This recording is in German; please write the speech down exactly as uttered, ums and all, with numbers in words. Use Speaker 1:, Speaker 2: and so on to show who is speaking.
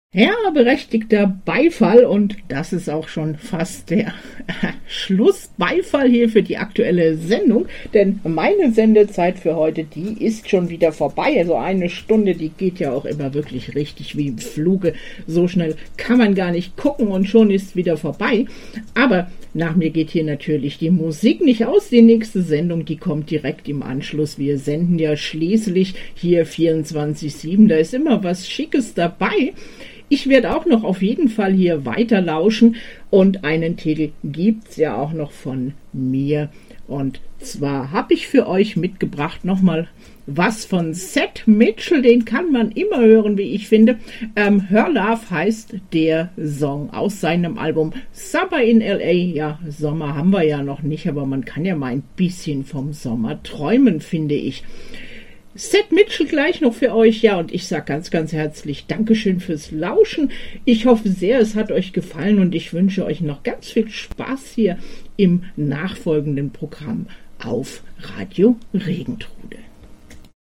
Speaker 1: Ja, berechtigter Beifall, und das ist auch schon fast der Schlussbeifall hier für die aktuelle Sendung, denn meine Sendezeit für heute, die ist schon wieder vorbei. Also eine Stunde, die geht ja auch immer wirklich richtig wie im Fluge. So schnell kann man gar nicht gucken und schon ist wieder vorbei. Aber nach mir geht hier natürlich die Musik nicht aus. Die nächste Sendung, die kommt direkt im Anschluss. Wir senden ja schließlich hier vierundzwanzig sieben, da ist immer was Schickes dabei. Ich werde auch noch auf jeden Fall hier weiter lauschen, und einen Titel gibt's ja auch noch von mir. Und zwar habe ich für euch mitgebracht nochmal was von Seth Mitchell, den kann man immer hören, wie ich finde. Ähm, Her Love heißt der Song aus seinem Album Summer in L A. Ja, Sommer haben wir ja noch nicht, aber man kann ja mal ein bisschen vom Sommer träumen, finde ich. Seth Mitchell gleich noch für euch, ja, und ich sage ganz, ganz herzlich Dankeschön fürs Lauschen. Ich hoffe sehr, es hat euch gefallen, und ich wünsche euch noch ganz viel Spaß hier im nachfolgenden Programm auf Radio Regentrude.